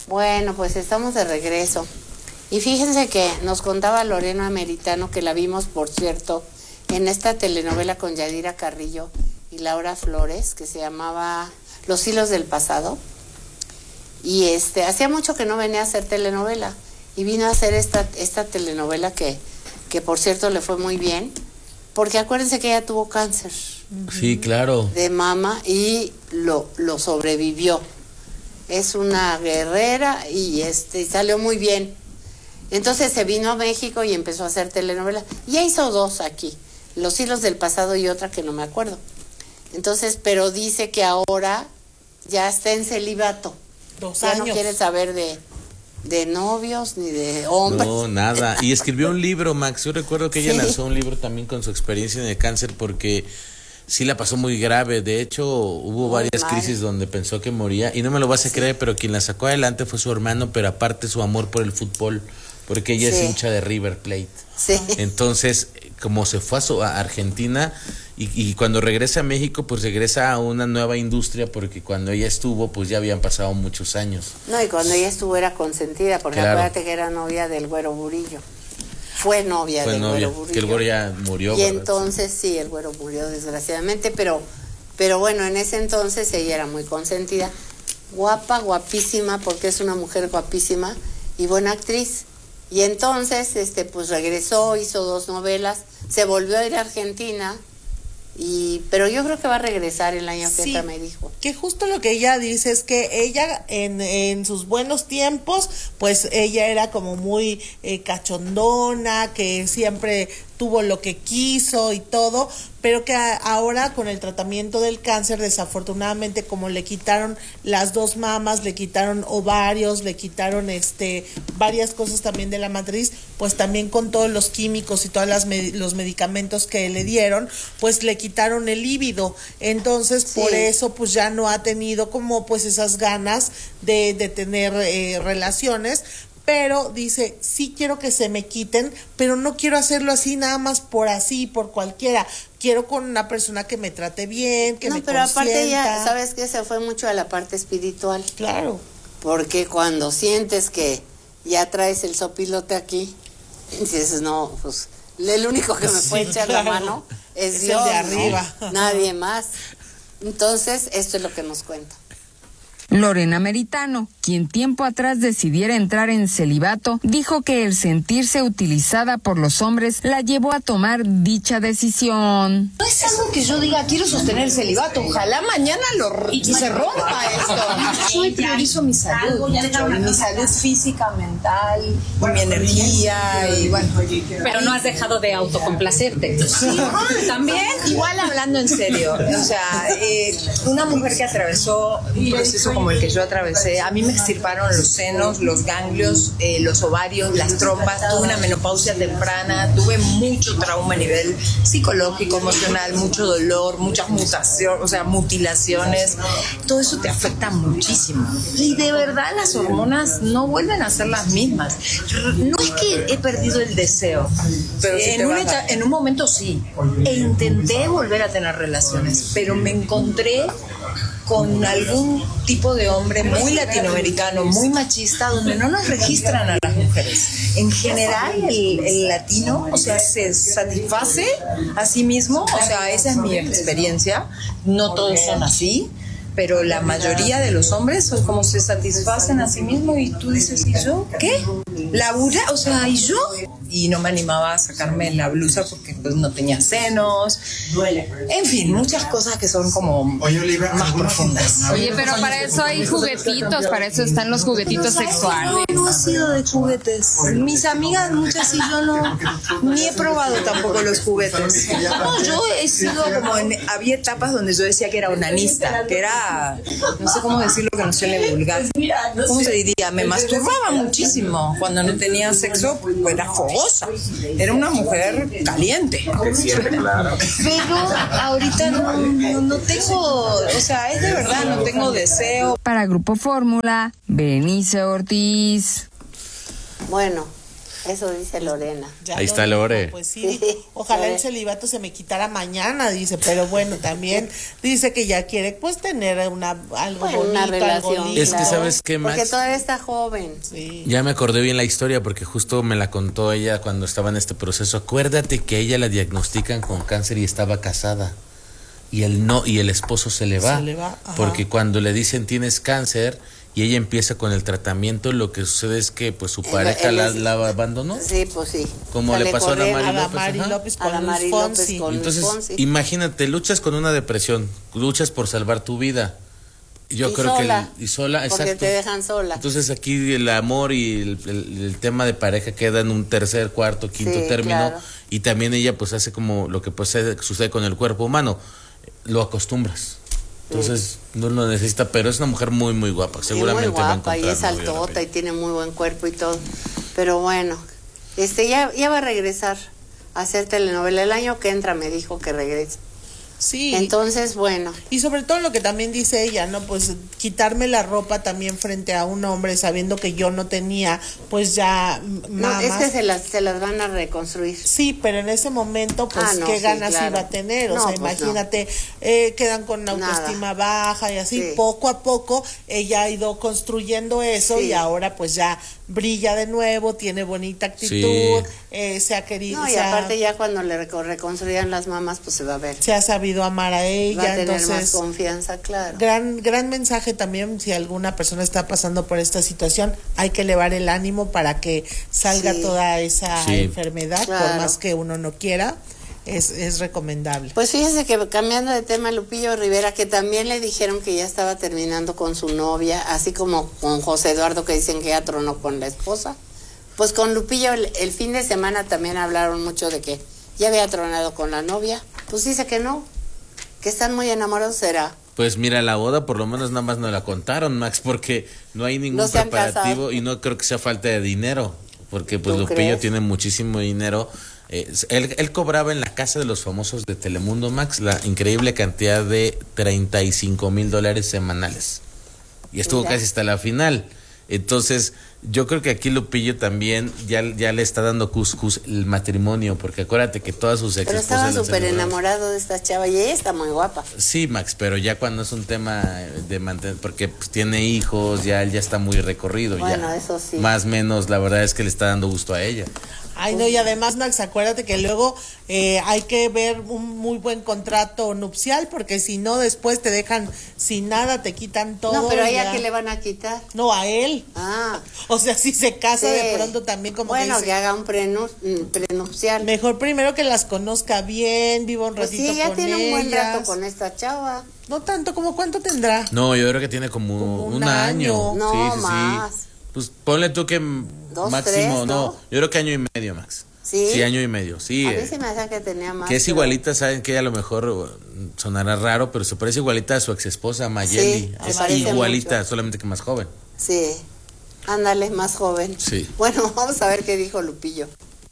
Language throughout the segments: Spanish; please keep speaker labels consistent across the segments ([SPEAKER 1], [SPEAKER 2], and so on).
[SPEAKER 1] Bueno, pues estamos de regreso. Y fíjense que nos contaba Lorena Meritano, que la vimos, por cierto, en esta telenovela con Yadira Carrillo y Laura Flores, que se llamaba Los hilos del pasado. Y hacía mucho que no venía a hacer telenovela. Y vino a hacer esta telenovela que por cierto le fue muy bien. Porque acuérdense que ella tuvo cáncer.
[SPEAKER 2] Sí, claro.
[SPEAKER 1] De mama y lo sobrevivió. Es una guerrera y salió muy bien. Entonces se vino a México y empezó a hacer telenovela. Ya hizo 2 aquí, Los hilos del pasado y otra que no me acuerdo. Entonces, pero dice que ahora ya está en celibato.
[SPEAKER 3] 2
[SPEAKER 1] ya
[SPEAKER 3] años.
[SPEAKER 1] No quiere saber de novios ni de hombres.
[SPEAKER 2] No, nada. Y escribió un libro, Max. Yo recuerdo que ella lanzó un libro también con su experiencia en el cáncer porque sí la pasó muy grave. De hecho, hubo varias crisis donde pensó que moría. Y no me lo vas a creer, pero quien la sacó adelante fue su hermano, pero aparte su amor por el fútbol, porque ella es hincha de River Plate.
[SPEAKER 1] Sí.
[SPEAKER 2] Entonces, como se fue a Argentina y cuando regresa a México, pues regresa a una nueva industria, porque cuando ella estuvo, pues ya habían pasado muchos años.
[SPEAKER 1] No, y cuando ella estuvo era consentida, porque acuérdate que era novia del Güero Murillo. Fue novia del Güero Murillo.
[SPEAKER 2] Que el Güero ya murió.
[SPEAKER 1] Y entonces sí, el Güero murió desgraciadamente, pero bueno, en ese entonces ella era muy consentida. Guapa, guapísima, porque es una mujer guapísima y buena actriz. Y entonces, pues regresó, hizo 2 novelas, se volvió a ir a Argentina, pero yo creo que va a regresar el año que entra, me dijo.
[SPEAKER 3] Que justo lo que ella dice es que ella en sus buenos tiempos, pues ella era como muy cachondona, que siempre tuvo lo que quiso y todo, pero que ahora con el tratamiento del cáncer, desafortunadamente, como le quitaron las 2 mamas, le quitaron ovarios, le quitaron varias cosas también de la matriz, pues también con todos los químicos y todos los medicamentos que le dieron, pues le quitaron el líbido. Entonces, por eso pues ya no ha tenido como pues esas ganas de tener relaciones. Pero dice, sí quiero que se me quiten, pero no quiero hacerlo así nada más por cualquiera. Quiero con una persona que me trate bien, que me
[SPEAKER 1] pero
[SPEAKER 3] consienta.
[SPEAKER 1] Aparte ya, ¿sabes qué? Se fue mucho a la parte espiritual.
[SPEAKER 3] Claro.
[SPEAKER 1] Porque cuando sientes que ya traes el sopilote aquí, dices, no, pues el único que me puede echar la mano es Dios,
[SPEAKER 3] el de arriba.
[SPEAKER 1] ¿no? Nadie más. Entonces, esto es lo que nos cuenta.
[SPEAKER 4] Lorena Meritano, quien tiempo atrás decidiera entrar en celibato, dijo que el sentirse utilizada por los hombres la llevó a tomar dicha decisión.
[SPEAKER 5] No es algo que yo diga, quiero sostener el celibato, ojalá mañana se rompa esto. Yo priorizo mi salud, mi salud física, mental, mi energía y bueno.
[SPEAKER 6] Pero no has dejado de autocomplacerte.
[SPEAKER 5] Sí, también. Igual hablando en serio, o sea, una mujer que atravesó un proceso como el que yo atravesé, a mí me extirparon los senos, los ganglios, los ovarios, las trompas, tuve una menopausia temprana, tuve mucho trauma a nivel psicológico, emocional, mucho dolor, muchas mutaciones, o sea, mutilaciones, todo eso te afecta muchísimo. Y de verdad las hormonas no vuelven a ser las mismas. No es que he perdido el deseo, pero en un momento sí, e intenté volver a tener relaciones, pero me encontré con algún tipo de hombre muy latinoamericano, muy machista, donde no nos registran a las mujeres. En general, el latino, o sea, se satisface a sí mismo, o sea, esa es mi experiencia, no todos son así, pero la mayoría de los hombres son como se satisfacen a sí mismos y tú dices, ¿y yo? ¿Qué? ¿Labura? O sea, ¿y yo? Y no me animaba a sacarme la blusa porque pues no tenía senos. En fin, muchas cosas que son como más profundas.
[SPEAKER 4] Oye, pero para eso hay juguetitos, para eso están los juguetitos sexuales.
[SPEAKER 5] No he sido de juguetes. Mis amigas, muchas y yo no, ni he probado tampoco los juguetes. No, yo he sido como, había etapas donde yo decía que era onanista, que era, no sé cómo decirlo que no suene vulgar. ¿Cómo se diría? Me masturbaba muchísimo. Cuando no tenía sexo, pues era fogosa. Era una mujer caliente. Pero ahorita no tengo, o sea, es de verdad, no tengo deseo.
[SPEAKER 4] Para Grupo Fórmula, Berenice Ortiz.
[SPEAKER 1] Bueno, Eso dice Lorena.
[SPEAKER 3] Ya
[SPEAKER 2] Ahí
[SPEAKER 3] lo
[SPEAKER 2] está
[SPEAKER 3] dijo,
[SPEAKER 2] Lore.
[SPEAKER 3] Pues sí,
[SPEAKER 1] Sí,
[SPEAKER 3] ojalá
[SPEAKER 1] Lore.
[SPEAKER 3] el celibato se me quitara mañana, dice, pero bueno, también dice que ya quiere pues tener algo
[SPEAKER 1] Bueno,
[SPEAKER 3] bonito,
[SPEAKER 1] una
[SPEAKER 3] algo
[SPEAKER 1] relación.
[SPEAKER 3] lindo.
[SPEAKER 2] Es que, ¿sabes qué, Max?
[SPEAKER 1] Porque todavía está joven.
[SPEAKER 3] Sí.
[SPEAKER 2] Ya me acordé bien la historia porque justo me la contó ella cuando estaba en este proceso. Acuérdate que ella la diagnostican con cáncer y estaba casada. Y el esposo se le va.
[SPEAKER 3] Se le va, ajá.
[SPEAKER 2] Porque cuando le dicen tienes cáncer y ella empieza con el tratamiento, lo que sucede es que pues su pareja la abandonó.
[SPEAKER 1] Sí, pues sí.
[SPEAKER 2] Como
[SPEAKER 1] O sea,
[SPEAKER 2] le pasó a
[SPEAKER 1] corrieron
[SPEAKER 2] Mari
[SPEAKER 3] A la
[SPEAKER 2] López,
[SPEAKER 3] Mari
[SPEAKER 2] ajá.
[SPEAKER 3] López
[SPEAKER 1] a
[SPEAKER 3] con
[SPEAKER 1] la
[SPEAKER 3] Luis
[SPEAKER 1] Mari López
[SPEAKER 3] Fonsi.
[SPEAKER 1] con
[SPEAKER 2] Entonces,
[SPEAKER 1] Luis Fonsi.
[SPEAKER 2] imagínate, luchas con una depresión, luchas por salvar tu vida. Yo
[SPEAKER 1] Y
[SPEAKER 2] creo
[SPEAKER 1] sola,
[SPEAKER 2] que sola,
[SPEAKER 1] porque
[SPEAKER 2] exacto.
[SPEAKER 1] te dejan sola.
[SPEAKER 2] Entonces aquí el amor y el tema de pareja queda en un tercer, cuarto, quinto
[SPEAKER 1] Sí,
[SPEAKER 2] término,
[SPEAKER 1] claro.
[SPEAKER 2] y también ella pues hace como lo que pues sucede con el cuerpo humano, lo acostumbras. Entonces no lo necesita, pero es una mujer muy muy guapa, seguramente
[SPEAKER 1] y muy
[SPEAKER 2] va a
[SPEAKER 1] guapa,
[SPEAKER 2] encontrar
[SPEAKER 1] y es
[SPEAKER 2] novio
[SPEAKER 1] altota y
[SPEAKER 2] rápido.
[SPEAKER 1] tiene muy buen cuerpo y todo. Pero bueno, ya va a regresar a hacer telenovela. El año que entra me dijo que regresa.
[SPEAKER 3] Sí.
[SPEAKER 1] Entonces, bueno,
[SPEAKER 3] Y sobre todo lo que también dice ella, ¿no? Pues quitarme la ropa también frente a un hombre sabiendo que yo no tenía, pues ya
[SPEAKER 1] no,
[SPEAKER 3] mamas.
[SPEAKER 1] es que se las van a reconstruir.
[SPEAKER 3] Sí, pero en ese momento, pues,
[SPEAKER 1] No,
[SPEAKER 3] ¿qué
[SPEAKER 1] sí,
[SPEAKER 3] ganas
[SPEAKER 1] claro.
[SPEAKER 3] iba a tener? O
[SPEAKER 1] No,
[SPEAKER 3] sea,
[SPEAKER 1] pues,
[SPEAKER 3] imagínate, quedan con una
[SPEAKER 1] Nada.
[SPEAKER 3] autoestima baja y así,
[SPEAKER 1] Sí.
[SPEAKER 3] poco a poco ella ha ido construyendo eso
[SPEAKER 1] Sí.
[SPEAKER 3] y ahora pues ya brilla de nuevo, tiene bonita actitud, se ha querido,
[SPEAKER 1] No, y aparte ya cuando le reconstruyan las mamas, pues se va a ver.
[SPEAKER 3] se ha sabido amar a ella,
[SPEAKER 1] Va a tener más
[SPEAKER 3] entonces...
[SPEAKER 1] confianza, claro.
[SPEAKER 3] Gran mensaje también, si alguna persona está pasando por esta situación, hay que elevar el ánimo para que salga
[SPEAKER 1] Sí.
[SPEAKER 3] toda esa
[SPEAKER 2] Sí.
[SPEAKER 3] enfermedad, por
[SPEAKER 1] Claro.
[SPEAKER 3] más que uno no quiera, es recomendable.
[SPEAKER 1] Pues fíjese que cambiando de tema, Lupillo Rivera, que también le dijeron que ya estaba terminando con su novia, así como con José Eduardo, que dicen que ya tronó con la esposa. Pues con Lupillo el fin de semana también hablaron mucho de que ya había tronado con la novia. Pues dice que no, que están muy enamorados, será.
[SPEAKER 2] Pues mira, la boda por lo menos nada más no la contaron, Max, porque no hay ningún
[SPEAKER 1] No se han
[SPEAKER 2] preparativo
[SPEAKER 1] casado.
[SPEAKER 2] y no creo que sea falta de dinero, porque pues
[SPEAKER 1] ¿Tú
[SPEAKER 2] Lupillo
[SPEAKER 1] crees?
[SPEAKER 2] tiene muchísimo dinero. Él cobraba en la Casa de los Famosos de Telemundo, Max, la increíble cantidad de $35,000 semanales. Y estuvo
[SPEAKER 1] Mira.
[SPEAKER 2] casi hasta la final. Entonces, yo creo que aquí Lupillo también ya le está dando cuscús el matrimonio, porque acuérdate que todas sus ex
[SPEAKER 1] Pero estaba
[SPEAKER 2] esposas
[SPEAKER 1] súper enamorado de esta chava y ella está muy guapa.
[SPEAKER 2] Sí, Max, pero ya cuando es un tema de mantener, porque pues, tiene hijos, ya él ya está muy recorrido.
[SPEAKER 1] Bueno,
[SPEAKER 2] ya.
[SPEAKER 1] eso sí.
[SPEAKER 2] Más o menos, la verdad es que le está dando gusto a ella.
[SPEAKER 3] Ay, no, y además, Max, acuérdate que luego hay que ver un muy buen contrato nupcial, porque si no, después te dejan sin nada, te quitan todo.
[SPEAKER 1] No, pero a ella
[SPEAKER 3] ya.
[SPEAKER 1] que le van a quitar.
[SPEAKER 3] No, a él.
[SPEAKER 1] Ah,
[SPEAKER 3] O sea, si se casa
[SPEAKER 1] sí.
[SPEAKER 3] de pronto también como
[SPEAKER 1] bueno,
[SPEAKER 3] que
[SPEAKER 1] que
[SPEAKER 3] dice,
[SPEAKER 1] haga un prenupcial.
[SPEAKER 3] mejor primero que las conozca bien, viva un
[SPEAKER 1] Pues
[SPEAKER 3] ratito
[SPEAKER 1] sí, ya
[SPEAKER 3] con
[SPEAKER 1] tiene un buen
[SPEAKER 3] ellas.
[SPEAKER 1] rato con esta chava.
[SPEAKER 3] No tanto, como cuánto tendrá.
[SPEAKER 2] No, yo creo que tiene como
[SPEAKER 3] Como un
[SPEAKER 2] un año.
[SPEAKER 3] año.
[SPEAKER 1] No,
[SPEAKER 2] sí, sí,
[SPEAKER 1] más.
[SPEAKER 2] sí. Pues ponle tú que
[SPEAKER 1] Dos,
[SPEAKER 2] máximo,
[SPEAKER 1] tres,
[SPEAKER 2] no,
[SPEAKER 1] ¿no?
[SPEAKER 2] yo creo que año y medio, Max.
[SPEAKER 1] ¿Sí?
[SPEAKER 2] año y medio, sí.
[SPEAKER 1] A mí se me hace que tenía más.
[SPEAKER 2] Que es
[SPEAKER 1] pero-
[SPEAKER 2] igualita, saben que a lo mejor sonará raro, pero se parece igualita a su ex esposa Mayeli.
[SPEAKER 1] Sí, se
[SPEAKER 2] es
[SPEAKER 1] parece
[SPEAKER 2] igualita,
[SPEAKER 1] mucho.
[SPEAKER 2] solamente que más joven.
[SPEAKER 1] Sí, ándale, más joven.
[SPEAKER 2] Sí.
[SPEAKER 1] Bueno, vamos a ver qué dijo Lupillo.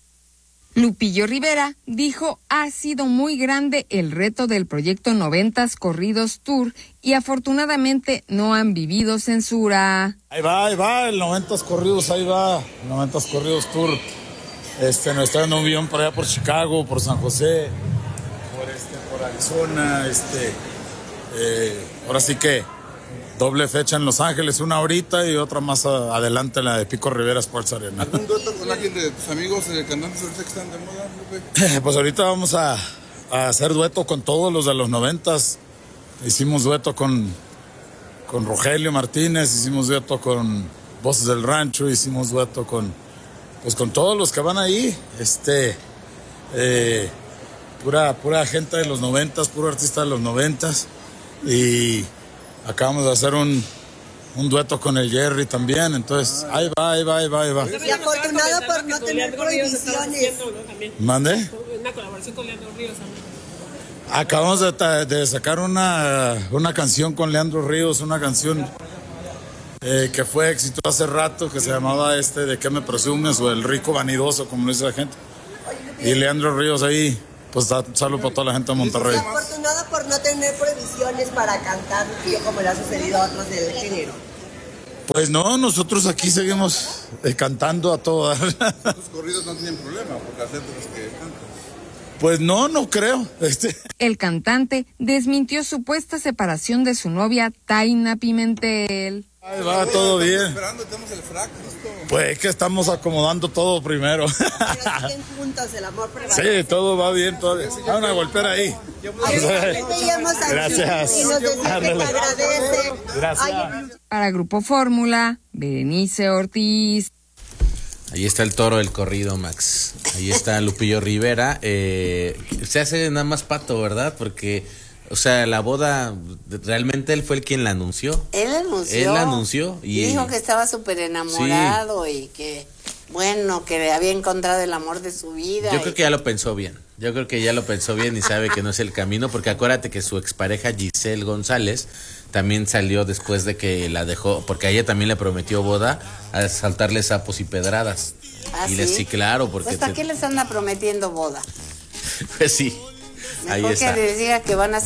[SPEAKER 4] Lupillo Rivera dijo ha sido muy grande el reto del proyecto 90s Corridos Tour y afortunadamente no han vivido censura.
[SPEAKER 7] Ahí va, el 90s Corridos, ahí va, el 90s Corridos Tour. Nos está dando un guión por allá por Chicago, por San José, por Arizona, ahora sí que doble fecha en Los Ángeles, una ahorita y otra más adelante, la de Pico Rivera Sports Arena.
[SPEAKER 8] ¿Algún dueto con alguien de tus amigos cantantes ahorita que están de moda, Lupe?
[SPEAKER 7] Pues ahorita vamos a hacer dueto con todos los de los 90s. Hicimos dueto con Rogelio Martínez, hicimos dueto con Voces del Rancho, hicimos dueto con todos los que van ahí. Pura gente de los 90s, puro artista de los 90s. Y acabamos de hacer un dueto con el Jerry también, entonces ahí va.
[SPEAKER 9] Y afortunado por no tener prohibiciones.
[SPEAKER 7] ¿Mande?
[SPEAKER 10] Una colaboración con Leandro Ríos también.
[SPEAKER 7] Acabamos de sacar una canción con Leandro Ríos, una canción que fue éxito hace rato, que se llamaba ¿De qué me presumes? O El rico vanidoso, como lo dice la gente. Y Leandro Ríos ahí, pues da saludo para toda la gente de
[SPEAKER 9] Y
[SPEAKER 7] Monterrey.
[SPEAKER 9] afortunado por no tener prohibiciones para cantar, como le ha sucedido a otros del género.
[SPEAKER 7] Pues no, nosotros aquí seguimos cantando a todas.
[SPEAKER 8] Los corridos no tienen problema porque las letras que cantan.
[SPEAKER 7] Pues no creo.
[SPEAKER 4] El cantante desmintió supuesta separación de su novia Taina Pimentel.
[SPEAKER 7] Ay, va todo bien.
[SPEAKER 8] Esperando, tenemos el frac, listo.
[SPEAKER 7] Pues es que estamos acomodando todo primero.
[SPEAKER 9] Pero siguen juntos, el amor prevalece.
[SPEAKER 7] Sí, todo va bien. Vamos a golpear ahí. Gracias.
[SPEAKER 9] Y nos dice que te agradece.
[SPEAKER 7] Gracias.
[SPEAKER 4] Para Grupo Fórmula, Berenice Ortiz.
[SPEAKER 2] Ahí está el toro del corrido, Max. Ahí está Lupillo Rivera. Se hace nada más pato, ¿verdad? Porque, o sea, la boda, realmente él fue el quien la anunció.
[SPEAKER 1] Él
[SPEAKER 2] la anunció.
[SPEAKER 1] Y dijo que estaba súper enamorado y que, bueno, que había encontrado el amor de su vida.
[SPEAKER 2] Yo creo que ya lo pensó bien. Yo creo que ya lo pensó bien y sabe que no es el camino, porque acuérdate que su expareja Giselle González también salió después de que la dejó, porque a ella también le prometió boda, a saltarle sapos y pedradas.
[SPEAKER 1] ¿Ah,
[SPEAKER 2] y
[SPEAKER 1] sí?
[SPEAKER 2] Sí, claro, porque...
[SPEAKER 1] Pues, ¿para qué les anda prometiendo boda?
[SPEAKER 2] Pues sí, ahí
[SPEAKER 1] Mejor
[SPEAKER 2] está.
[SPEAKER 1] que les diga que van a